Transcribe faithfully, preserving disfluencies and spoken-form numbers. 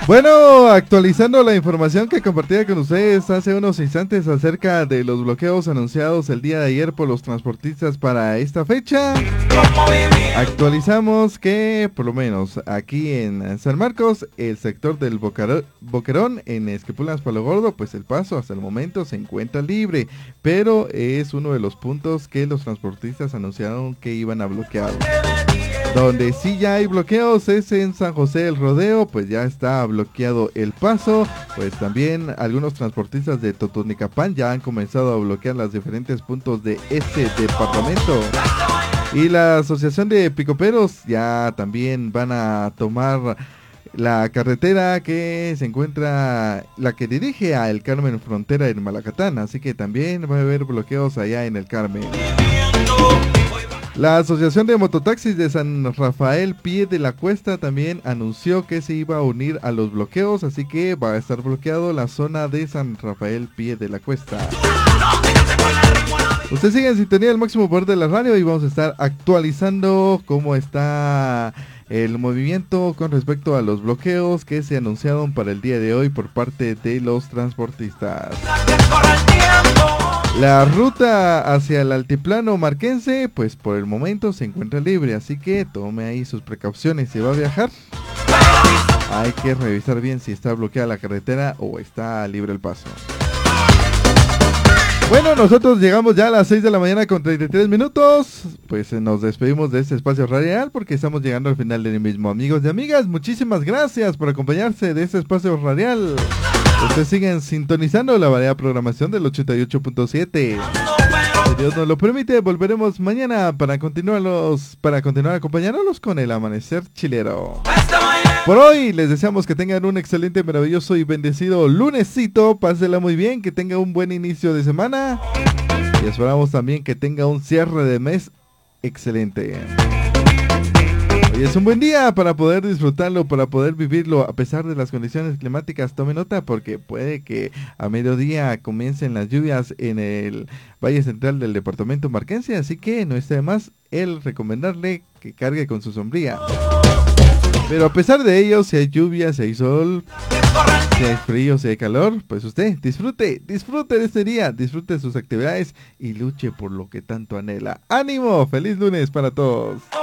Bueno, actualizando la información que compartía con ustedes hace unos instantes acerca de los bloqueos anunciados el día de ayer por los transportistas para esta fecha. Actualizamos que por lo menos aquí en San Marcos, el sector del Bocaró- Boquerón en Esquipulas Palo Gordo, pues el paso hasta el momento se encuentra libre, pero es uno de los puntos que los transportistas anunciaron que iban a bloquear. Donde sí ya hay bloqueos es en San José del Rodeo, pues ya está bloqueado el paso, pues también algunos transportistas de Totonicapán ya han comenzado a bloquear los diferentes puntos de este departamento. Y la Asociación de Picoperos ya también van a tomar la carretera que se encuentra, la que dirige a El Carmen Frontera en Malacatán, así que también va a haber bloqueos allá en El Carmen. La Asociación de Mototaxis de San Rafael Pie de la Cuesta también anunció que se iba a unir a los bloqueos, así que va a estar bloqueado la zona de San Rafael Pie de la Cuesta. Usted sigue en sintonía del máximo poder de la radio y vamos a estar actualizando cómo está el movimiento con respecto a los bloqueos que se anunciaron para el día de hoy por parte de los transportistas. La ruta hacia el altiplano marquense, pues por el momento se encuentra libre, así que tome ahí sus precauciones si va a viajar. Hay que revisar bien si está bloqueada la carretera o está libre el paso. Bueno, nosotros llegamos ya a las seis de la mañana con treinta y tres minutos, pues eh, nos despedimos de este espacio radial porque estamos llegando al final del mismo. Amigos y amigas, muchísimas gracias por acompañarse de este espacio radial. Ustedes siguen sintonizando la variada programación del ochenta y ocho punto siete. Si Dios nos lo permite, volveremos mañana para continuarlos, para continuar acompañándolos con el amanecer chilero. Por hoy les deseamos que tengan un excelente, maravilloso y bendecido lunesito. Pásela muy bien, que tenga un buen inicio de semana y esperamos también que tenga un cierre de mes excelente. Hoy es un buen día para poder disfrutarlo, para poder vivirlo a pesar de las condiciones climáticas. Tome nota porque puede que a mediodía comiencen las lluvias en el Valle Central del departamento marquense, así que no está de más el recomendarle que cargue con su sombrilla. Pero a pesar de ello, si hay lluvia, si hay sol, si hay frío, si hay calor, pues usted disfrute, disfrute de este día, disfrute de sus actividades y luche por lo que tanto anhela. ¡Ánimo! ¡Feliz lunes para todos!